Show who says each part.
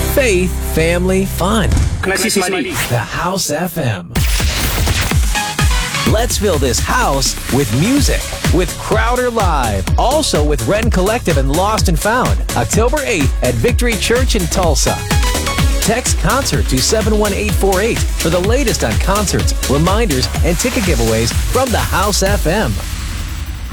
Speaker 1: Faith, family, fun.
Speaker 2: Can I see some ID?
Speaker 1: The House FM. Let's fill this house with music with Crowder Live. Also with Ren Collective and Lost and Found. October 8th at Victory Church in Tulsa. Text concert to 71848 for the latest on concerts, reminders, and ticket giveaways from the House FM.